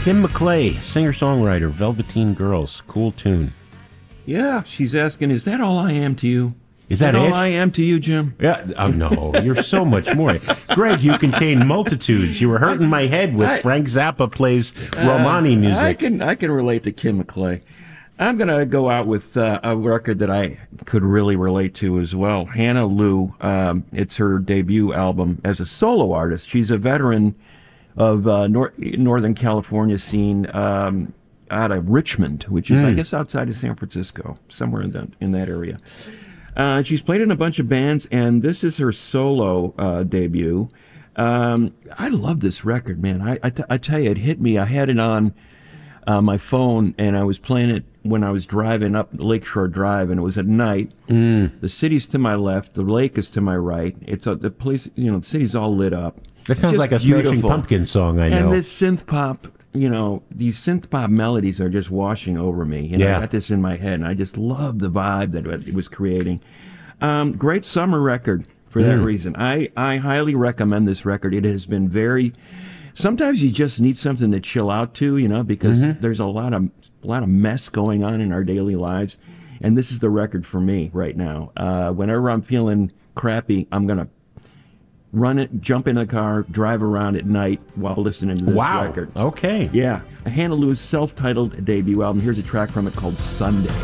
Kim McClay, singer-songwriter, Velveteen Girls. Cool tune. Yeah, she's asking, is that all I am to you? Is that all it? I am to you, Jim? Yeah. Oh, no, you're so much more. Greg, you contain multitudes. You were hurting my head with Frank Zappa plays Romani music. I can relate to Kim McClay. I'm going to go out with a record that I could really relate to as well. Hannah Lou. It's her debut album as a solo artist. She's a veteran of Northern California scene out of Richmond, which is, I guess, outside of San Francisco, somewhere in that area. She's played in a bunch of bands, and this is her solo debut. I love this record, man. I tell you, it hit me. I had it on my phone, and I was playing it when I was driving up Lakeshore Drive, and it was at night. The city's to my left, the lake is to my right. It's the place, the city's all lit up. That sounds like a Smashing Pumpkins song, I know. And this synth pop, these synth pop melodies are just washing over me. I got this in my head, and I just love the vibe that it was creating. Great summer record for that reason. I highly recommend this record. It has been very... Sometimes you just need something to chill out to, because there's a lot of mess going on in our daily lives, and this is the record for me right now. Whenever I'm feeling crappy, I'm gonna run it, jump in the car, drive around at night while listening to this record. Okay. Yeah, Hannah Lou's self-titled debut album. Here's a track from it called Sunday.